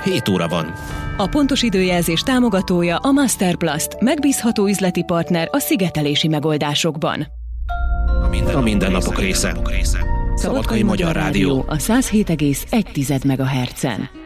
7 óra van. A pontos időjelzés támogatója a Masterplast, megbízható üzleti partner a szigetelési megoldásokban. A mindennapok része. Szabadkai Magyar Rádió a 107,1 MHz-en.